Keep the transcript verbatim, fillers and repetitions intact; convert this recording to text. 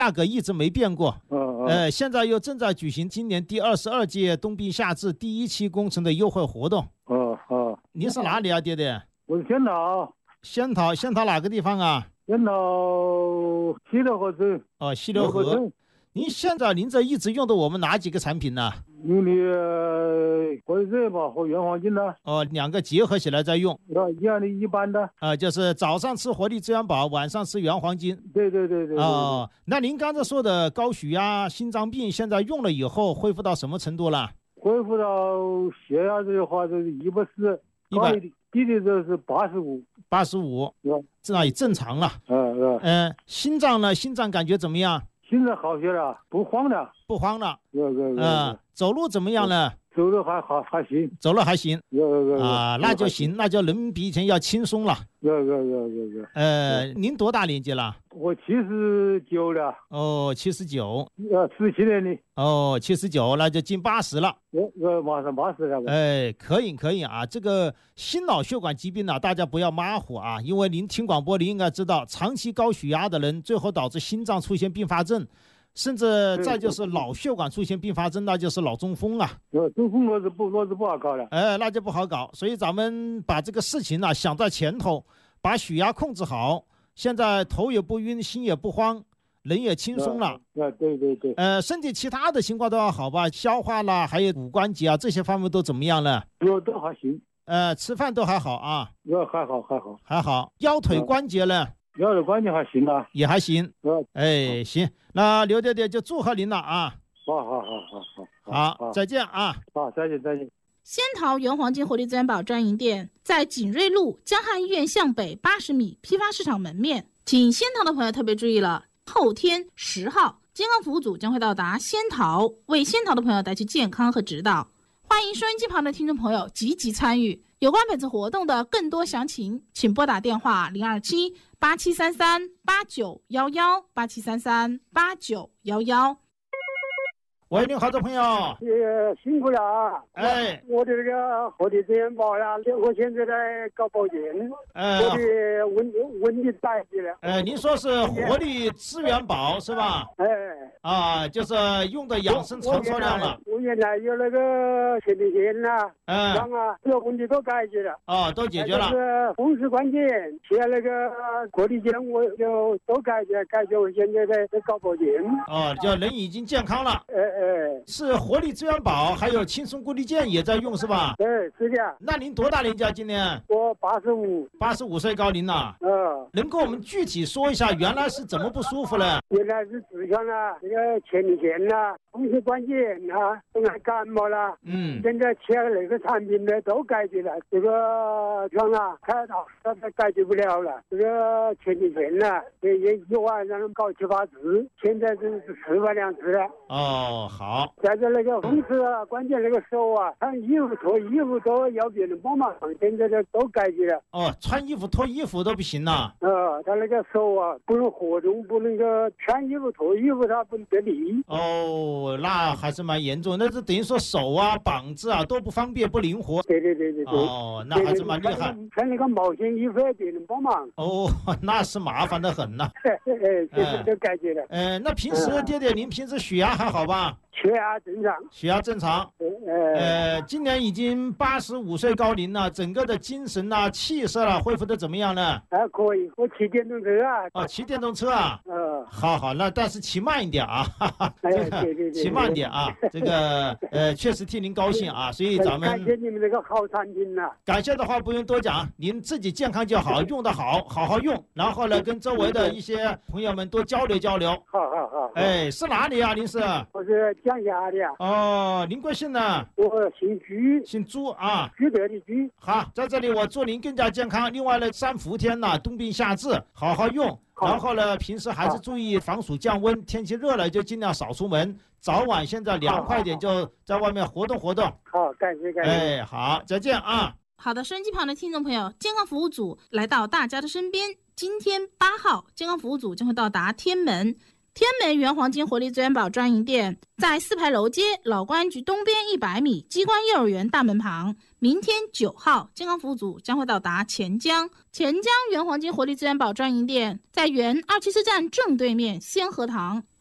价格一直没变过。 哦哦。 呃，现在又正在举行今年第二十二届冬病夏治第一期工程的优惠活动。 哦哦。 您是哪里啊，爹爹？ 我是仙桃。 仙桃，仙桃哪个地方啊？ 仙桃西流河镇。 哦，西流河。您现在您这一直用的我们哪几个产品呢？ 用的活力滋养宝和原黄金的。 哦，两个结合起来在用。 一样的一般的。 啊、呃，就是早上吃活力滋养宝，晚上吃原黄金。 对对对对。 哦，那您刚才说的高血压、心脏病，现在用了以后恢复到什么程度了？ 恢复到血压的话就是一百四，高一点，低的就是八十五。 八十五，这那也正常了。 嗯嗯。 嗯，心脏呢？心脏感觉怎么样？ 心脏好些了，不慌了， 不慌了。 有有有。 嗯，走路怎么样呢？ 走路还好还行， 走路还行。 有有有。 啊，那就行，那就人比以前要轻松了。 有有有有有。 呃，您多大年纪了？ 我七十九了。 哦，七十九。 呃，十七年的。 哦，七十九，那就近八十了。 呃呃，马上八十了。 哎，可以可以啊，这个心脑血管疾病呢、啊，大家不要马虎啊，因为您听广播，您应该知道，长期高血压的人，最后导致心脏出现并发症。甚至再就是脑血管出现并发症，那就是脑中风啊。 中风我是不我是不好搞了。 哎，那就不好搞。所以咱们把这个事情呢、啊、想在前头，把血压控制好。现在头也不晕，心也不慌，人也轻松了。 啊，对对对。 呃，身体其他的情况都要好吧？消化啦，还有骨关节啊，这些方面都怎么样了？ 都都还行。 呃，吃饭都还好啊。 呃，还好还好还好。腰腿关节呢？ 腰腿关节还行啊， 也还行。哎，行，那刘爹爹就祝贺您了啊！ 好好好好好，好，再见啊！ 好，再见再见。 仙桃原黄金活力滋养宝专营店在锦瑞路江汉医院向北八十米批发市场门面，请仙桃的朋友特别注意了，后天十号，健康服务组将会到达仙桃，为仙桃的朋友带去健康和指导。欢迎收音机旁的听众朋友积极参与。有关本次活动的更多详情，请拨打电话零二七八七三三八九幺幺八七三三八九幺幺。 喂，您好，的朋友， 也辛苦了啊！ 哎， 我的这个活力滋养宝呀，我现在在搞保健， 哎， 我的问问题大一点了。 哎，您说是活力资源宝是吧？ 哎， 啊，就是用的养生长寿量了。 我原来有那个前列腺呐， 嗯， 啊，这个问题都解决了。 哦，都解决了。 就是风湿关节，贴那个活力健，我就都解决，解决。我现在在在搞保健。 哦，就人已经健康了。 哎。哎， 是活力资源宝，还有轻松固力健也在用是吧？ 对，是的。 那您多大年纪啊？今年？ 我八十五。 八十五岁高龄了。 嗯。 能跟我们具体说一下，原来是怎么不舒服呢？ 原来是痔疮了，这个前列腺了，风湿关节啊，都还感冒了。 嗯。 现在吃那个产品呢，都解决了。这个疮啊，开刀它解决不了了。这个前列腺呢，也也一晚上搞七八次，现在是吃吧两次了。 哦。好， 再者那个风湿啊，关键那个手啊，穿衣服脱衣服都要别人帮忙，现在的都解决了。 哦，穿衣服脱衣服都不行了。 呃，他那个手啊，不能活动，不能个穿衣服脱衣服，他不能得力。 哦，那还是蛮严重，那是等于说手啊、膀子啊都不方便、不灵活。 对对对对对。 哦，那还是蛮厉害。 穿那个毛线衣服，别人帮忙。 哦，那是麻烦的很呐。 哎哎，这个都解决了。 呃，那平时爹爹，您平时血压还好吧？ 血压正常， 血压正常。呃，今年已经八十五岁高龄了，整个的精神呐、啊、气色啊，恢复的怎么样呢？ 还可以，我骑电动车啊。 哦，骑电动车啊。嗯。好好，那但是骑慢一点啊，哈哈。 哎，对对对。 骑慢点啊，这个呃，确实替您高兴啊，所以咱们感谢你们这个好产品呐。 感谢的话不用多讲，您自己健康就好，用得好，好好用，然后呢，跟周围的一些朋友们多交流交流。 好好好。 哎，是哪里啊？您是？ 我是江夏的。 哦，您贵姓呢？ 我姓朱， 姓朱啊， 朱德的朱。 好，在这里我祝您更加健康。另外呢，三伏天呐、啊，冬病夏治，好好用。然后呢，平时还是注意防暑降温，天气热了就尽量少出门，早晚现在凉快点就在外面活动活动。 好，感谢感谢。 哎，好，再见啊。 好的，收音机旁的听众朋友，健康服务组来到大家的身边。今天八号，健康服务组将会到达天门。 天美原黄金活力资源宝专营店在四牌楼街老公安局东边一百米机关幼儿园大门旁。明天九号，健康服务组将会到达钱江。钱江原黄金活力资源宝专营店在原二七四站正对面先河堂。